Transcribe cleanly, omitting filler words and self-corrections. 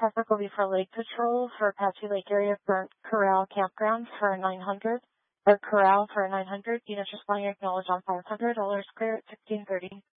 traffic will be for lake patrol for Apache Lake area Burnt Corral Campground for 900, or Corral for 900. Units responding acknowledged on $500, clear at 1630.